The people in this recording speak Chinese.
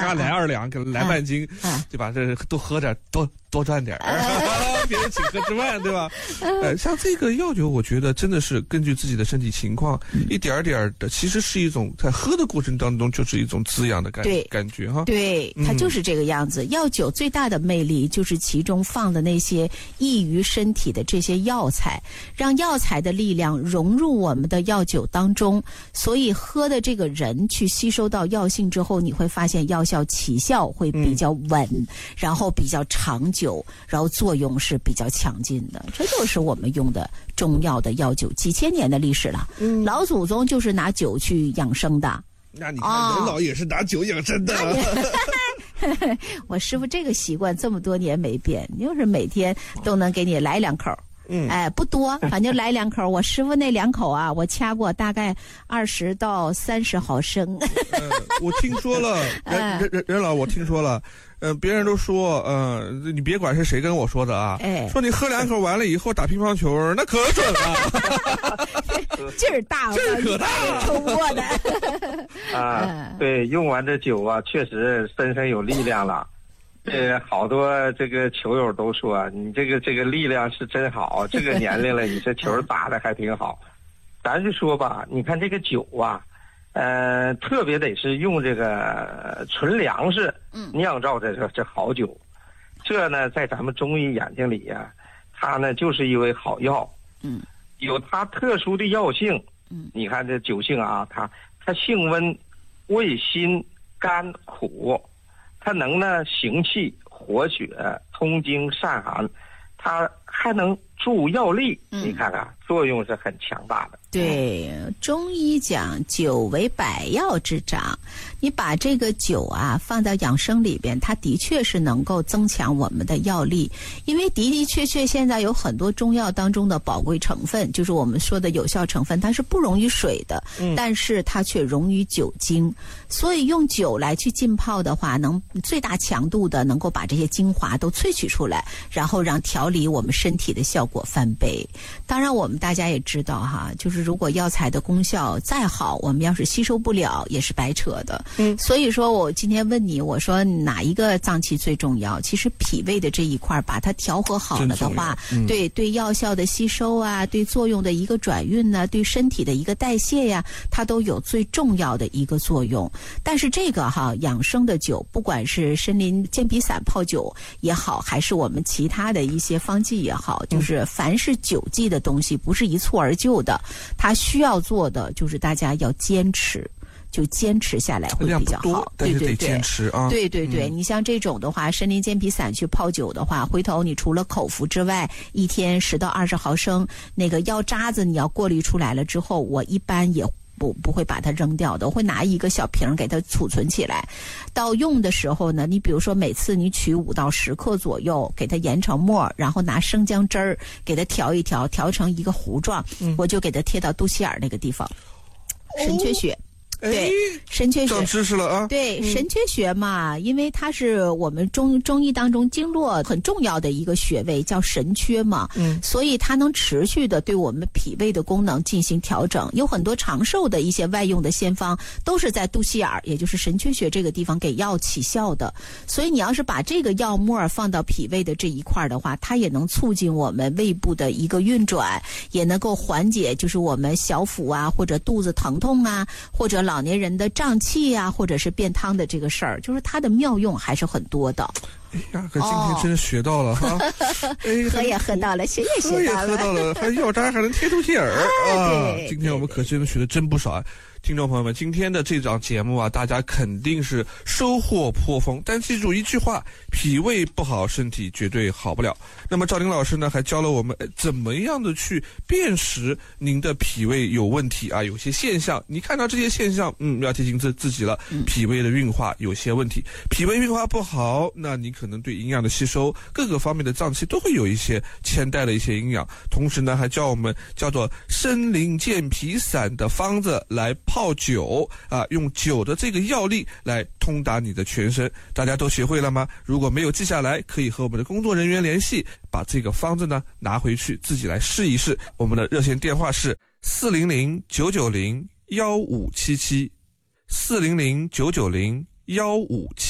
他来2两，给来半斤，对吧？这多喝点，多赚点，别人请客吃饭，对吧？像这个药酒，我觉得真的是根据自己的身体情况，一点点的，其实是一种在喝的过程当中就是一种滋养的感觉哈。 对，它就是这个样子。药酒最大的魅力就是其中放的那些益于身体的这些药材，让药材的力量融入我们的药酒当中，所以喝的这个人去吸收到药性之后，你会发现药效起效会比较稳，然后比较长久，然后作用是比较强劲的。这就是我们用的中药的药酒，几千年的历史了。老祖宗就是拿酒去养生的。 那你看人老也是拿酒养生的。 我师傅这个习惯这么多年没变，就是每天都能给你来2口。不多，反正来2口。我师傅那2口啊，我掐过大概20到30毫升。 我听说了，任老，我听说了。别人都说，你别管是谁跟我说的啊，说你喝2口完了以后打乒乓球，那可准了， 劲儿大， 劲儿可大了， 抽过的。 对，用完这酒啊，确实身上有力量了。好多这个球友都说你这个力量是真好，这个年龄了，你这球打得还挺好。咱就说吧，你看这个酒啊。特别得是用这个纯粮食酿造这好酒，这呢在咱们中医眼睛里呀，它呢就是一味好药，有它特殊的药性，你看这酒性啊，它性温、味辛、甘苦，它能呢行气、活血、通经、散寒，它还能助药力，你看看作用是很强大的。 对，中医讲酒为百药之长，你把这个酒啊放到养生里边，它的确是能够增强我们的药力，因为的的确确现在有很多中药当中的宝贵成分，就是我们说的有效成分，它是不溶于水的，但是它却溶于酒精，所以用酒来去浸泡的话，能最大强度的能够把这些精华都萃取出来，然后让调理我们身体的效果翻倍。当然我们大家也知道哈，就是如果药材的功效再好，我们要是吸收不了也是白扯的。所以说我今天问你，我说哪一个脏器最重要？其实脾胃的这一块把它调和好了的话，对药效的吸收啊，对作用的一个转运呢，对身体的一个代谢呀，它都有最重要的一个作用。但是这个养生的酒，不管是参苓健脾散泡酒也好，还是我们其他的一些方剂也好，就是凡是酒剂的东西不是一蹴而就的，它需要做的就是大家要坚持，就坚持下来会比较好。 但是得坚持啊。 对，你像这种的话，参苓健脾散去泡酒的话，回头你除了口服之外，一天10到20毫升，那个药渣子你要过滤出来了之后，我一般也不会把它扔掉的，我会拿一个小瓶给它储存起来。到用的时候呢，你比如说每次你取5到10克左右，给它研成末，然后拿生姜汁儿给它调一调，调成一个糊状，我就给它贴到肚脐眼那个地方，神阙穴。对，神阙穴长知识了啊！ 对，神阙穴嘛，因为它是我们中医当中经络很重要的一个穴位，叫神阙嘛，所以它能持续的对我们脾胃的功能进行调整。有很多长寿的一些外用的仙方，都是在肚脐眼，也就是神阙穴这个地方给药起效的。所以你要是把这个药末放到脾胃的这一块的话，它也能促进我们胃部的一个运转，也能够缓解就是我们小腹啊或者肚子疼痛啊，或者老年人的胀气啊，或者是便汤的这个事儿，就是它的妙用还是很多的。 哎呀，可今天真的学到了哈！ 喝也喝到了，学也学到了， 喝到了，还药渣还能贴肚脐眼啊！今天我们可真的学的真不少啊！听众朋友们，今天的这档节目啊，大家肯定是收获颇丰。但记住一句话，脾胃不好，身体绝对好不了。那么赵林老师呢，还教了我们怎么样的去辨识您的脾胃有问题啊，有些现象，你看到这些现象，要提醒自己了，脾胃的运化有些问题。脾胃运化不好，那你可能对营养的吸收，各个方面的脏器都会有一些牵带的一些营养。同时呢，还教我们叫做参苓健脾散的方子来泡酒啊，用酒的这个药力来通达你的全身。大家都学会了吗？如果没有记下来，可以和我们的工作人员联系，把这个方子呢拿回去自己来试一试。我们的热线电话是400-990-1577，400-990-1577。